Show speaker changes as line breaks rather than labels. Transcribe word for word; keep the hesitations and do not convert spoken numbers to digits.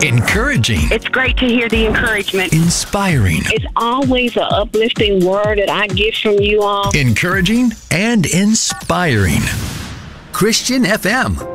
Encouraging.
It's great to hear the encouragement.
Inspiring.
It's always an uplifting word that I get from you all.
Encouraging and inspiring. Christian F M.